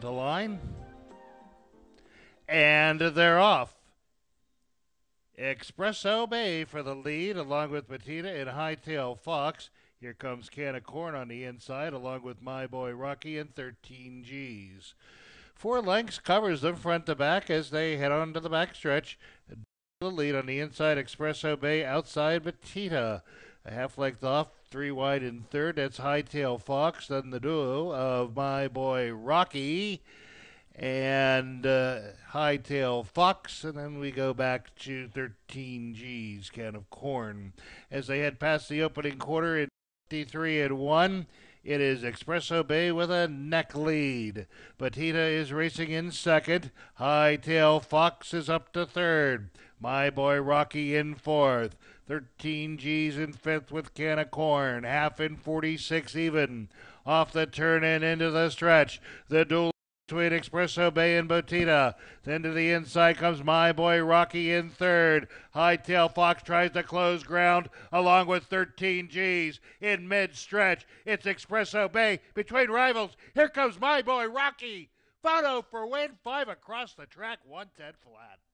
The line. And they're off. Espresso Bay for the lead, along with Batita and Hightail Fox. Here comes Can of Corn on the inside, along with My Boy Rocky and 13 G's. 4 lengths covers them front to back as they head on to the backstretch. The lead on the inside, Espresso Bay, outside Batita. A half length off, 3 wide in third. That's Hightail Fox. Then the duo of My Boy Rocky and Hightail Fox, and then we go back to 13 G's Can of Corn. As they head past the opening quarter in 53 and 1, it is Espresso Bay with a neck lead. Batita is racing in second. Hightail Fox is up to third. My Boy Rocky in fourth. 13 G's in fifth with Can of Corn. Half in 46 even. Off the turn and into the stretch. The duel between Espresso Bay and Batita. Then to the inside comes My Boy Rocky in third. Hightail Fox tries to close ground along with 13 G's in mid-stretch. It's Espresso Bay between rivals. Here comes My Boy Rocky. Photo for win. 5 across the track, 110 flat.